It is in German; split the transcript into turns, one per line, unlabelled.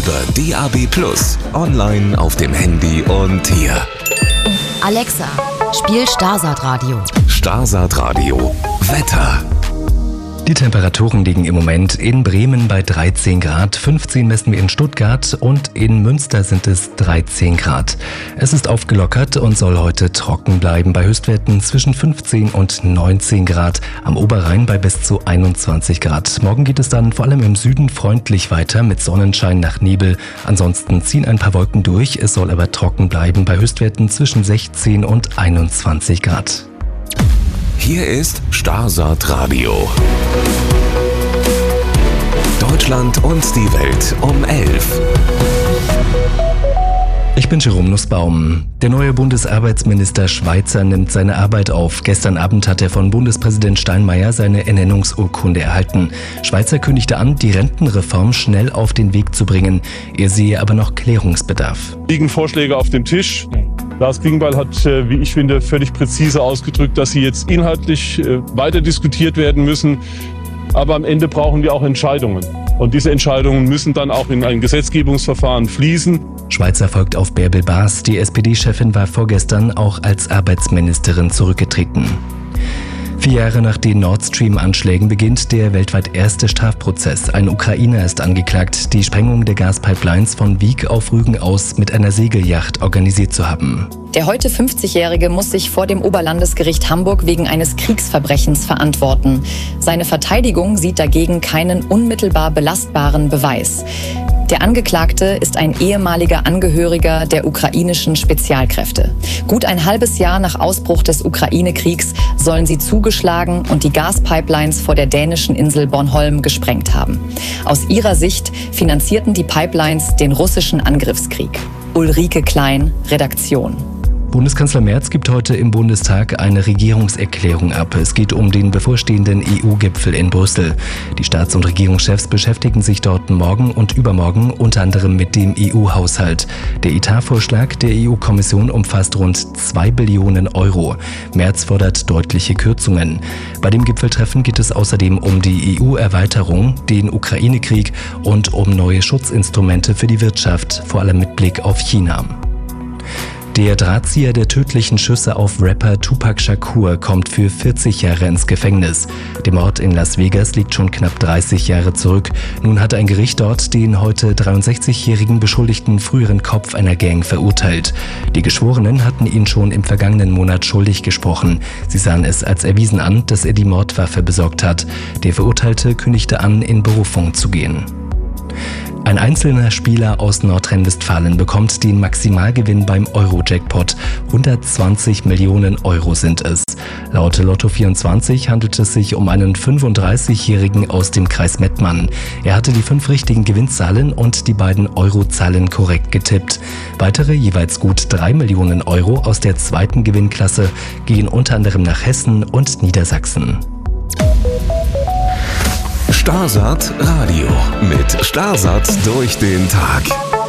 über DAB+, online auf dem Handy und hier.
Alexa, spiel Starsat Radio.
Starsat Radio. Wetter.
Die Temperaturen liegen im Moment in Bremen bei 13 Grad, 15 messen wir in Stuttgart und in Münster sind es 13 Grad. Es ist aufgelockert und soll heute trocken bleiben bei Höchstwerten zwischen 15 und 19 Grad, am Oberrhein bei bis zu 21 Grad. Morgen geht es dann vor allem im Süden freundlich weiter mit Sonnenschein nach Nebel. Ansonsten ziehen ein paar Wolken durch, es soll aber trocken bleiben bei Höchstwerten zwischen 16 und 21 Grad.
Hier ist Starsat Radio. Deutschland und die Welt um 11.
Ich bin Jerome Nussbaum. Der neue Bundesarbeitsminister Schweizer nimmt seine Arbeit auf. Gestern Abend hat er von Bundespräsident Steinmeier seine Ernennungsurkunde erhalten. Schweizer kündigte an, die Rentenreform schnell auf den Weg zu bringen. Er sehe aber noch Klärungsbedarf.
Liegen Vorschläge auf dem Tisch. Lars Klingbeil hat, wie ich finde, völlig präzise ausgedrückt, dass sie jetzt inhaltlich weiter diskutiert werden müssen. Aber am Ende brauchen wir auch Entscheidungen. Und diese Entscheidungen müssen dann auch in ein Gesetzgebungsverfahren fließen.
Schweizer folgt auf Bärbel Baas. Die SPD-Chefin war vorgestern auch als Arbeitsministerin zurückgetreten. 4 Jahre nach den Nord Stream-Anschlägen beginnt der weltweit erste Strafprozess. Ein Ukrainer ist angeklagt, die Sprengung der Gaspipelines von Wiek auf Rügen aus mit einer Segelyacht organisiert zu haben.
Der heute 50-Jährige muss sich vor dem Oberlandesgericht Hamburg wegen eines Kriegsverbrechens verantworten. Seine Verteidigung sieht dagegen keinen unmittelbar belastbaren Beweis. Der Angeklagte ist ein ehemaliger Angehöriger der ukrainischen Spezialkräfte. Gut ein halbes Jahr nach Ausbruch des Ukraine-Kriegs sollen sie zugeschlagen und die Gaspipelines vor der dänischen Insel Bornholm gesprengt haben. Aus ihrer Sicht finanzierten die Pipelines den russischen Angriffskrieg. Ulrike Klein, Redaktion.
Bundeskanzler Merz gibt heute im Bundestag eine Regierungserklärung ab. Es geht um den bevorstehenden EU-Gipfel in Brüssel. Die Staats- und Regierungschefs beschäftigen sich dort morgen und übermorgen unter anderem mit dem EU-Haushalt. Der Etatvorschlag der EU-Kommission umfasst rund 2 Billionen Euro. Merz fordert deutliche Kürzungen. Bei dem Gipfeltreffen geht es außerdem um die EU-Erweiterung, den Ukraine-Krieg und um neue Schutzinstrumente für die Wirtschaft, vor allem mit Blick auf China. Der Drahtzieher der tödlichen Schüsse auf Rapper Tupac Shakur kommt für 40 Jahre ins Gefängnis. Der Mord in Las Vegas liegt schon knapp 30 Jahre zurück. Nun hat ein Gericht dort den heute 63-jährigen beschuldigten früheren Kopf einer Gang verurteilt. Die Geschworenen hatten ihn schon im vergangenen Monat schuldig gesprochen. Sie sahen es als erwiesen an, dass er die Mordwaffe besorgt hat. Der Verurteilte kündigte an, in Berufung zu gehen. Ein einzelner Spieler aus Nordrhein-Westfalen bekommt den Maximalgewinn beim Euro-Jackpot. 120 Millionen Euro sind es. Laut Lotto24 handelt es sich um einen 35-Jährigen aus dem Kreis Mettmann. Er hatte die 5 richtigen Gewinnzahlen und die beiden Eurozahlen korrekt getippt. Weitere jeweils gut 3 Millionen Euro aus der zweiten Gewinnklasse gehen unter anderem nach Hessen und Niedersachsen.
Starsat Radio mit Starsat durch den Tag.